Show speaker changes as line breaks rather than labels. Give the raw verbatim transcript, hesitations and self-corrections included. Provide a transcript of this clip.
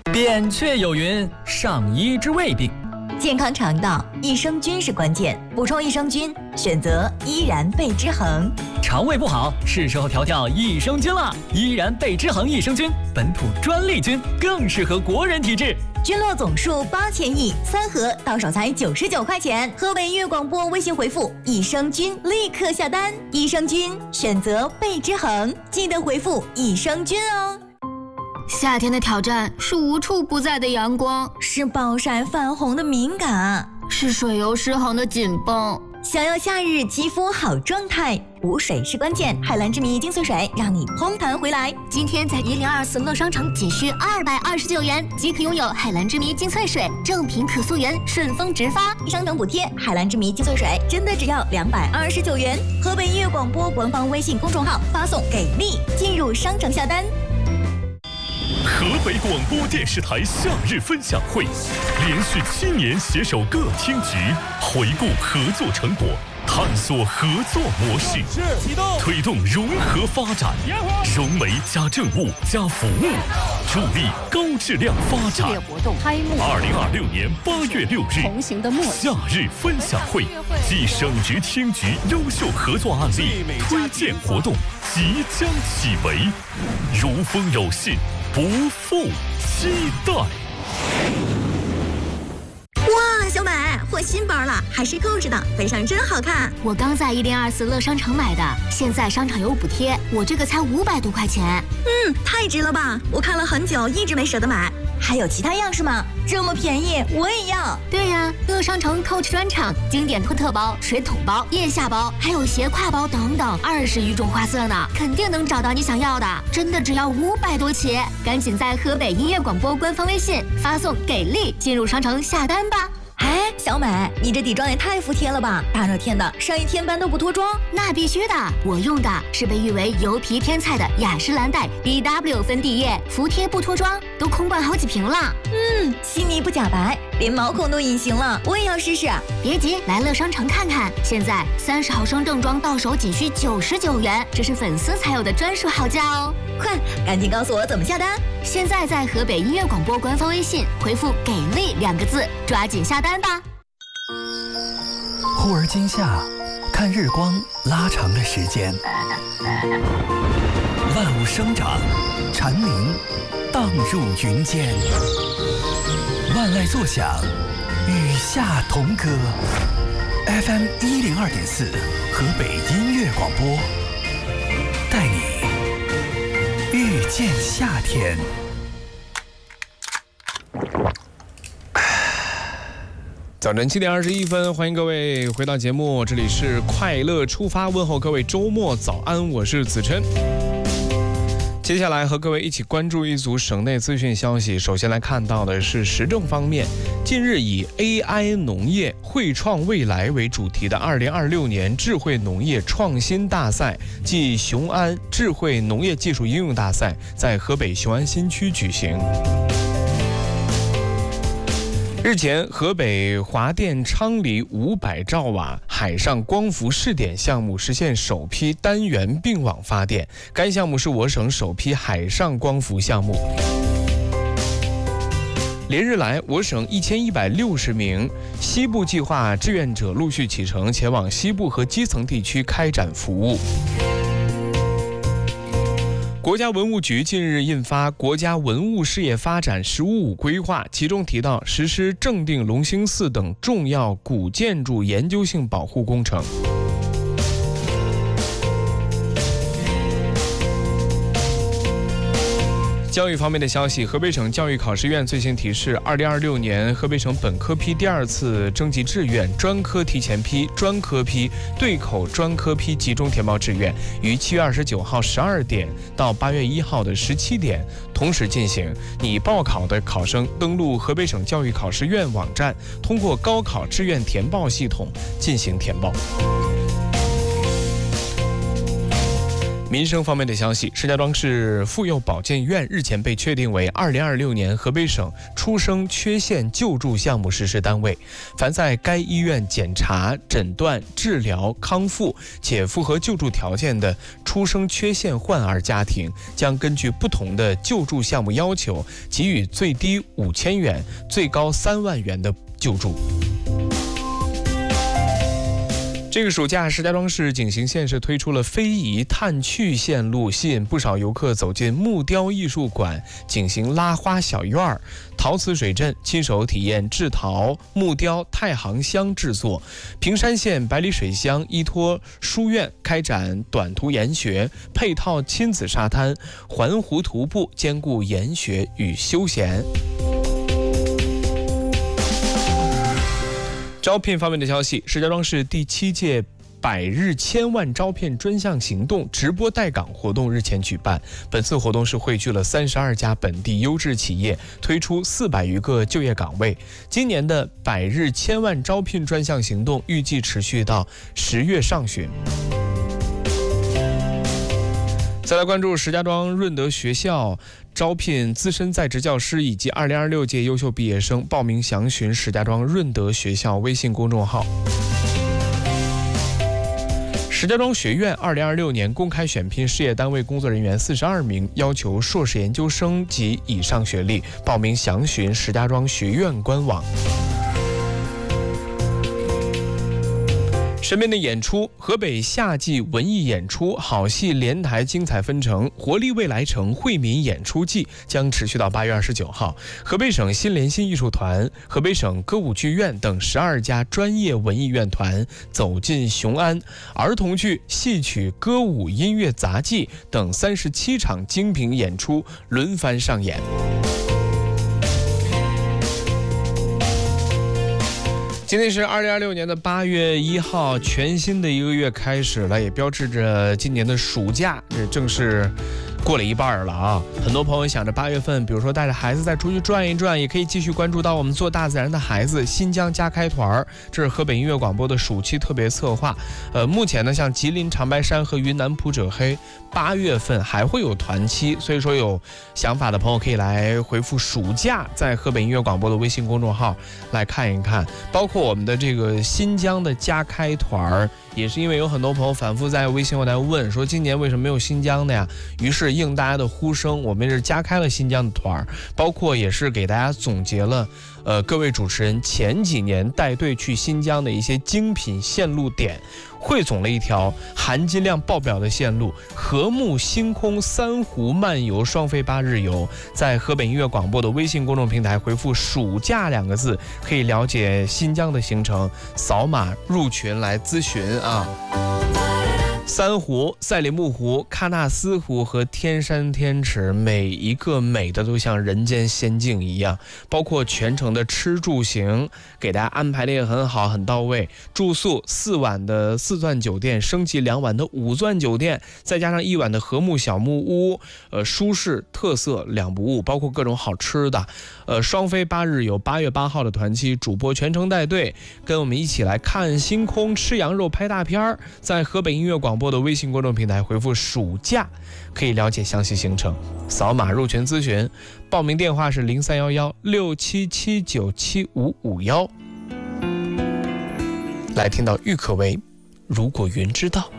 扁鹊有云：上医之未病。
健康肠道，益生菌是关键，补充益生菌，选择依然贝之恒。
肠胃不好，是时候调调益生菌了。依然贝之恒益生菌，本土专利菌，更适合国人体质。
菌落总数八千亿，三盒到手才九十九块钱。河北音乐广播微信回复益生菌，立刻下单。益生菌选择贝之恒，记得回复益生菌哦。
夏天的挑战是无处不在的阳光，
是暴晒泛红的敏感，
是水油失衡的紧绷。
想要夏日肌肤好状态，补水是关键。海蓝之谜精粹水让你嘭弹回来。
今天在一零二四乐商城仅需二百二十九元即可拥有海蓝之谜精粹水，正品可溯源，顺丰直发。
商城补贴，海蓝之谜精粹水真的只要两百二十九元。河北音乐广播官方微信公众号发送给力，进入商城下单。
河北广播电视台夏日分享会，连续七年携手各厅局，回顾合作成果，探索合作模式，推动融合发展，融媒加政务加服务，助力高质量发展。二零二六年八月六日，夏日分享会暨省局厅局优秀合作案例推荐活动即将启围，如风有信，不负期待。
哇，小美换新包了，还是购置的，背上真好看。
我刚在一零二四乐商城买的，现在商场有补贴，我这个才五百多块钱。
嗯，太值了吧！我看了很久，一直没舍得买。还有其他样式吗？这么便宜，我也要。
对呀，乐商城 Coach 专场，经典托特包、水桶包、腋下包，还有斜挎包等等，二十余种花色呢，肯定能找到你想要的。真的只要五百多起，赶紧在河北音乐广播官方微信发送“给力”进入商城下单吧。
哎，小美，你这底妆也太服帖了吧！大热天的，上一天班都不脱妆？
那必须的，我用的是被誉为油皮天菜的雅诗兰黛 B W 粉底液，服帖不脱妆，都空灌好几瓶了。
嗯，细腻不假白，连毛孔都隐形了，我也要试试。
别急，来乐商城看看，现在三十毫升正装到手仅需九十九元，这是粉丝才有的专属好价哦！
快，赶紧告诉我怎么下单！
现在在河北音乐广播官方微信回复“给力”两个字，抓紧下单吧。
忽而今夏，看日光拉长的时间，万物生长，蝉鸣荡入云间，万籁作响，与夏同歌。F M 一零二点四，河北音乐广播，带你遇见夏天。
早晨七点二十一分，欢迎各位回到节目，这里是快乐出发，问候各位周末早安，我是子琛。接下来和各位一起关注一组省内资讯消息。首先来看到的是时政方面，近日以 A I 农业汇创未来为主题的二零二六年智慧农业创新大赛暨雄安智慧农业技术应用大赛在河北雄安新区举行。日前，河北华电昌黎五百兆瓦海上光伏试点项目实现首批单元并网发电，该项目是我省首批海上光伏项目。连日来，我省一千一百六十名西部计划志愿者陆续启程，前往西部和基层地区开展服务。国家文物局近日印发《国家文物事业发展“十五五”规划》，其中提到实施正定隆兴寺等重要古建筑研究性保护工程。教育方面的消息，河北省教育考试院最新提示，二零二六年河北省本科批第二次征集志愿、专科提前批、专科批、对口专科批集中填报志愿于七月二十九号十二点到八月一号的十七点同时进行。拟报考的考生登录河北省教育考试院网站，通过高考志愿填报系统进行填报。 民生方面的消息，石家庄市妇幼保健院日前被确定为二零二六年河北省出生缺陷救助项目实施单位。凡在该医院检查、诊断、治疗、康复且符合救助条件的出生缺陷患儿家庭，将根据不同的救助项目要求，给予最低五千元、最高三万元的救助。这个暑假，石家庄市景行县是推出了非遗探趣线路，吸引不少游客走进木雕艺术馆、景行拉花小院、陶瓷水镇，亲手体验制陶、木雕、太行箱制作。平山县百里水乡依托书院开展短途研学，配套亲子沙滩、环湖徒步，兼顾研学与休闲。招聘方面的消息，石家庄市第七届百日千万招聘专项行动直播带岗活动日前举办。本次活动是汇聚了三十二家本地优质企业，推出四百余个就业岗位。今年的百日千万招聘专项行动预计持续到十月上旬。再来关注石家庄润德学校招聘资深在职教师以及二零二六届优秀毕业生，报名详询石家庄润德学校微信公众号。石家庄学院二零二六年公开选聘事业单位工作人员四十二名，要求硕士研究生及以上学历，报名详询石家庄学院官网。身边的演出，河北夏季文艺演出好戏连台精彩纷呈，活力未来城惠民演出季将持续到八月二十九号。河北省新联新艺术团、河北省歌舞剧院等十二家专业文艺院团走进雄安，儿童剧、戏曲、歌舞、音乐杂技等三十七场精品演出轮番上演。今天是二零二六年的八月一号，全新的一个月开始了，也标志着今年的暑假这正式过了一半了啊！很多朋友想着八月份，比如说带着孩子再出去转一转，也可以继续关注到我们做大自然的孩子新疆加开团，这是河北音乐广播的暑期特别策划。呃，目前呢，像吉林长白山和云南普者黑，八月份还会有团期，所以说有想法的朋友可以来回复暑假，在河北音乐广播的微信公众号来看一看，包括我们的这个新疆的加开团，也是因为有很多朋友反复在微信后台问说今年为什么没有新疆的呀？于是应大家的呼声，我们是加开了新疆的团，包括也是给大家总结了呃各位主持人前几年带队去新疆的一些精品线路点，汇总了一条含金量爆表的线路：和睦星空三湖漫游双飞八日游。在河北音乐广播的微信公众平台回复暑假两个字，可以了解新疆的行程，扫码入群来咨询啊。三湖、赛里木湖、喀纳斯湖和天山天池，每一个美的都像人间仙境一样，包括全程的吃住行给大家安排的也很好，很到位。住宿四晚的四钻酒店升级两晚的五钻酒店，再加上一晚的和睦小木屋，呃，舒适特色两不误，包括各种好吃的。呃，双飞八日游，八月八号的团期，主播全程带队，跟我们一起来看星空、吃羊肉、拍大片儿。在河北音乐广播的微信公众平台回复暑假，可以了解详细行程，扫码入群咨询。报名电话是零三幺幺六七七九七五五幺。来听到郁可唯，如果云知道。